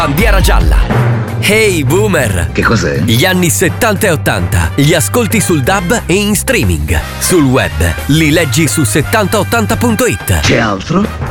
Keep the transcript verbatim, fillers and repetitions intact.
Bandiera gialla. Hey Boomer! Che cos'è? Gli anni settanta e ottanta li ascolti sul D A B e in streaming. Sul web li leggi su settanta ottanta punto it. C'è altro?